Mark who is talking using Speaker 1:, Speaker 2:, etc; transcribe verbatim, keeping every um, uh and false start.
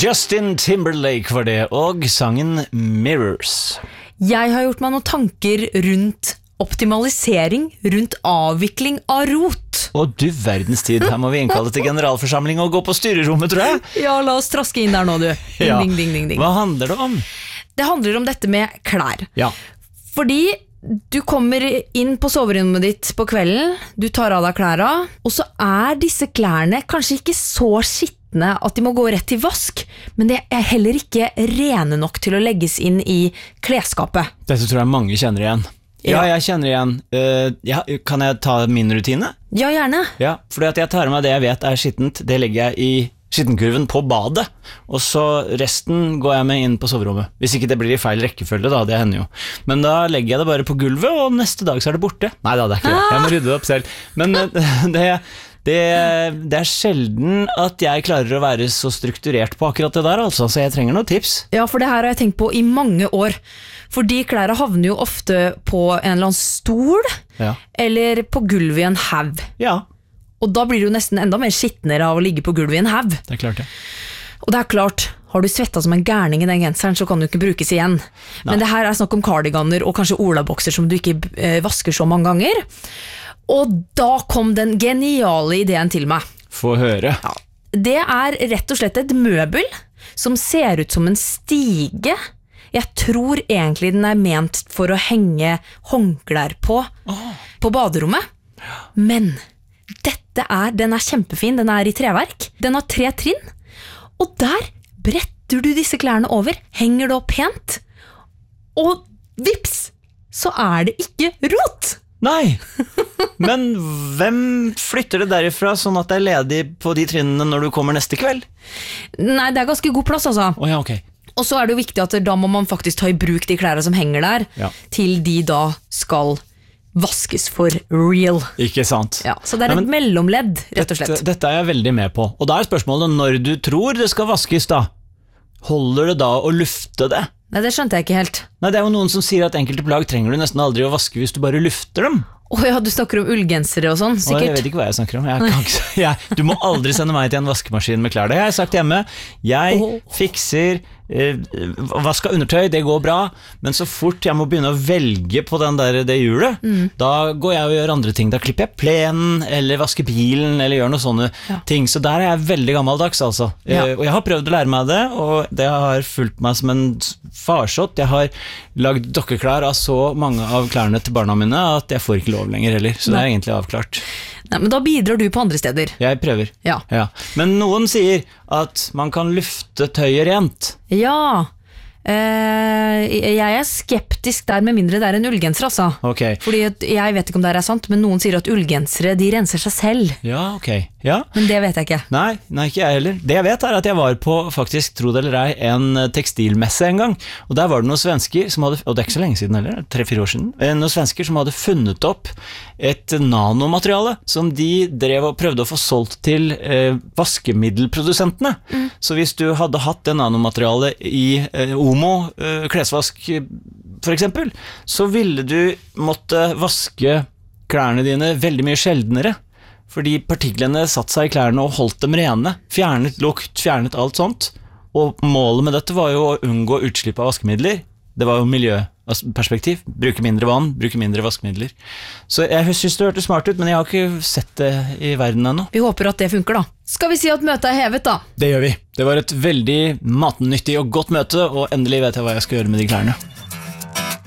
Speaker 1: Justin Timberlake var det, og sangen Mirrors.
Speaker 2: Jeg har gjort meg noen tanker rundt optimalisering, rundt avvikling av rot.
Speaker 1: Og du verdens tid, her må vi innkalle til generalforsamling og gå på styrerommet, tror jeg.
Speaker 2: Ja, la oss traske inn der nå, du. Ding,
Speaker 1: Ja.
Speaker 2: ding, ding, ding, ding.
Speaker 1: Hva handler det om?
Speaker 2: Det handler om dette med klær.
Speaker 1: Ja.
Speaker 2: Fordi du kommer inn på soverommet ditt på kvelden, du tar av deg klærne, og så er disse klærne kanskje ikke så skittne at de må gå rett til vask, men de er heller ikke rene nok til å legges inn i klesskapet.
Speaker 1: Dette tror jeg mange kjenner igjen. Ja,
Speaker 2: Ja.
Speaker 1: jeg kjenner igjen. Uh, ja, kan jeg ta min rutine?
Speaker 2: Ja, gjerne.
Speaker 1: Ja, fordi at jeg tar med det jeg vet er skittent, det legger jeg i skittenkurven på badet, og så resten går jeg med inn på soverommet. Hvis ikke det blir i feil rekkefølge da, det hender jo. Men da legger jeg det bare på gulvet, og neste dag så er det borte. Nei da, det er ikke det. Jeg må rydde det opp selv. Men uh, det, det, det er sjelden at jeg klarer å være så strukturert på akkurat det der, altså, så jeg trenger noen tips.
Speaker 2: Ja, for det her har jeg tenkt på i mange år. Fordi klærne havner jo ofte på en eller annen stol,
Speaker 1: Ja.
Speaker 2: eller på gulvet i en haug.
Speaker 1: Ja,
Speaker 2: Og da blir det jo nesten enda mer skittnere av å ligge på gulvet i en haug.
Speaker 1: det er klart det.
Speaker 2: Og det er klart, har du svettet som en gærning i den genseren, så kan du ikke brukes igjen. Men det her er snakk om cardiganer og kanskje olabokser som du ikke eh, vasker så mange ganger. Og da kom den geniale ideen til meg.
Speaker 1: Få høre.
Speaker 2: Ja. Det er rett og slett et møbel som ser ut som en stige. Jeg tror egentlig den er ment for å henge håndklær på, på baderommet. Men dette er, den er kjempefin, den er i treverk. Den har tre trinn, og der bretter du disse klærne over, henger det opp pent, og vips, så er det ikke rot!
Speaker 1: Nei, men hvem flytter det derifra sånn at det er ledig på de trinnene når du kommer neste kveld?
Speaker 2: Nei, det er ganske god plass, altså.
Speaker 1: Åja, ok.
Speaker 2: Og så er det jo viktig at da må man faktisk ta i bruk de klærne som henger der,
Speaker 1: Ja.
Speaker 2: til de da skal vaskes for real.
Speaker 1: Ikke sant?
Speaker 2: Ja, så det er
Speaker 1: Nei,
Speaker 2: et
Speaker 1: men
Speaker 2: mellomledd, rett og slett.
Speaker 1: Dette, dette er jeg veldig med på. Og da er spørsmålet når du tror det skal vaskes da. Holder det da å lufte det?
Speaker 2: Nei, det skjønte jeg ikke helt.
Speaker 1: Nei, det er jo noen som sier at enkelte plagg trenger du nesten aldri å vaske hvis du bare lufter dem.
Speaker 2: Åja, du snakker om ullgensere og sånn,
Speaker 1: Og jeg
Speaker 2: sikkert.
Speaker 1: vet ikke hva jeg snakker om. Jeg kan ikke, jeg, du må aldri sende meg til en vaskemaskin med klær. Det har jeg sagt hjemme. Jeg
Speaker 2: Åh.
Speaker 1: fikser eh, vaska undertøy, det går bra. Men så fort jeg må begynne å velge på den der, det hjulet, da går jeg og gjør andre ting. Da klipper jeg plenen, eller vasker bilen, eller gjør noen sånne
Speaker 2: Ja.
Speaker 1: ting. Så der er jeg veldig gammeldags, altså.
Speaker 2: Ja.
Speaker 1: Eh, og jeg har prøvd å lære meg det, og det har fulgt meg som en farsott. Jeg har lagd dokkeklær av så mange av klærne til barna mine at jeg får ikke lov lenger heller. Så det er egentlig avklart.
Speaker 2: Nei, men da bidrar du på andre steder.
Speaker 1: Jeg prøver.
Speaker 2: Ja.
Speaker 1: Ja. Men noen sier at man kan lufte tøyet rent.
Speaker 2: Ja, eh, jeg er skeptisk der med mindre det er en ullgenser, altså.
Speaker 1: Ok.
Speaker 2: Fordi at, jeg vet ikke om det er sant, men noen sier at ullgensere, de renser seg selv.
Speaker 1: Ja, ok. Ja.
Speaker 2: Men det vet jeg ikke.
Speaker 1: Nei, nei, ikke jeg heller. Det jeg vet er at jeg var på, faktisk, tro det eller ei, en tekstilmesse en gang. Og der var det noen svensker som hadde, og det er ikke så lenge siden heller, tre-fire år siden, eh, noen svensker som hadde funnet opp et nanomateriale som de drev og prøvde å få solgt til eh, vaskemiddelprodusentene. Så hvis du hadde hatt det nanomaterialet i eh, Omo, eh, klesvask for eksempel, så ville du måtte vaske klærne dine veldig mye sjeldnere. Fordi partiklene satt seg i klærne og holdt dem rene, fjernet lukt, fjernet alt sånt. Og målet med dette var jo å unngå utslipp av vaskemidler. Det var jo miljøperspektiv. Bruke mindre vann, bruke mindre vaskemidler. Så jeg synes det hørtes smart ut, men jeg har ikke sett det i verden ennå.
Speaker 2: Vi håper at det funker da. Skal vi si at møtet er hevet da?
Speaker 1: Det gjør vi. Det var et veldig matnyttig og godt møte, og endelig vet jeg hva jeg skal gjøre med de klærne.